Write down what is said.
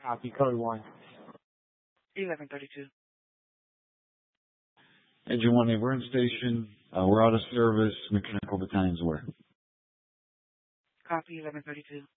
Copy, code 1. 1132. Engine 1, we're in station. We're out of service. Mechanical battalion's where? Copy, 1132.